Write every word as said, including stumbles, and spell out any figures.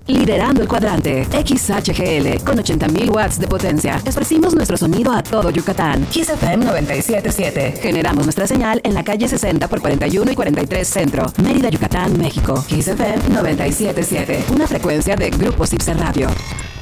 Liderando el cuadrante, X H G L, con ochenta mil watts de potencia. Esparcimos nuestro sonido a todo Yucatán. Kiss F M noventa y siete punto siete. Generamos nuestra señal en la calle sesenta por cuarenta y uno y cuarenta y tres Centro, Mérida, Yucatán, México. Kiss F M noventa y siete punto siete. Una frecuencia de Grupo Zipser Radio.